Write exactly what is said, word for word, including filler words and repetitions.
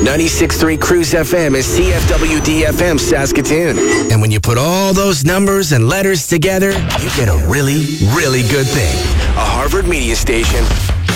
ninety-six point three Cruise F M is C F W D F M Saskatoon. And when you put all those numbers and letters together, you get a really, really good thing. A Harvard media station